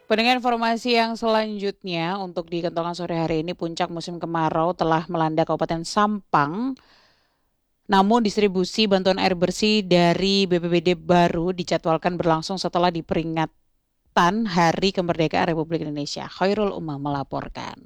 Pendengar informasi yang selanjutnya untuk di Kentongan sore hari ini puncak musim kemarau telah melanda Kabupaten Sampang. Namun distribusi bantuan air bersih dari BPBD baru dijadwalkan berlangsung setelah diperingatan Hari Kemerdekaan Republik Indonesia. Khairul Umam melaporkan.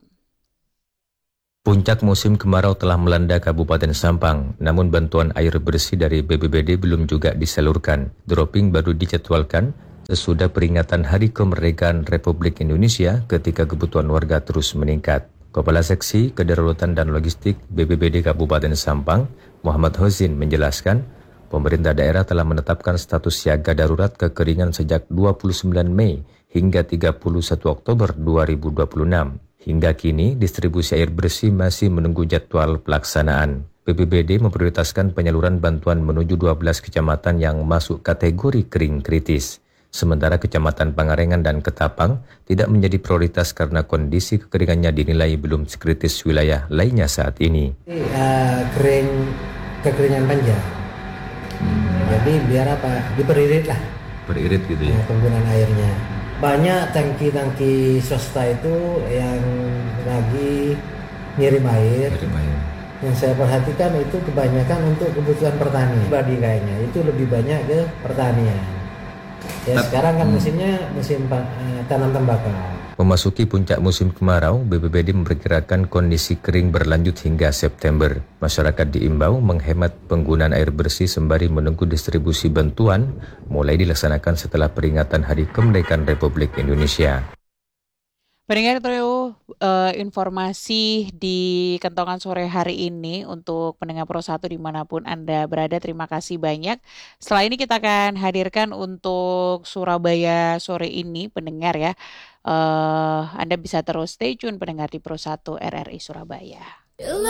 Puncak musim kemarau telah melanda Kabupaten Sampang, namun bantuan air bersih dari BPBD belum juga disalurkan. Dropping baru dijadwalkan sesudah peringatan Hari Kemerdekaan Republik Indonesia ketika kebutuhan warga terus meningkat. Kepala Seksi Kedaruratan dan Logistik BPBD Kabupaten Sampang, Muhammad Hozin menjelaskan, pemerintah daerah telah menetapkan status siaga darurat kekeringan sejak 29 Mei hingga 31 Oktober 2026. Hingga kini, distribusi air bersih masih menunggu jadwal pelaksanaan. BPBD memprioritaskan penyaluran bantuan menuju 12 kecamatan yang masuk kategori kering kritis. Sementara Kecamatan Pangarengan dan Ketapang tidak menjadi prioritas karena kondisi kekeringannya dinilai belum sekritis wilayah lainnya saat ini. Kekeringan panjang. Jadi biar apa? Diperirit lah. Beririt gitu ya? Penggunaan airnya. Banyak tangki-tangki swasta itu yang lagi ngirim air. Yang saya perhatikan itu kebanyakan untuk kebutuhan pertanian. Pribadi kayaknya itu lebih banyak ke pertanian. Ya sekarang kan musimnya musim tanam tembakau. Memasuki puncak musim kemarau, BPBD memperkirakan kondisi kering berlanjut hingga September. Masyarakat diimbau menghemat penggunaan air bersih sembari menunggu distribusi bantuan mulai dilaksanakan setelah peringatan Hari Kemerdekaan Republik Indonesia. Pendengar itu informasi di Kentongan sore hari ini untuk pendengar Pro 1 dimanapun Anda berada. Terima kasih banyak. Setelah ini kita akan hadirkan untuk Surabaya sore ini pendengar ya. Anda bisa terus stay tune pendengar di Pro 1 RRI Surabaya.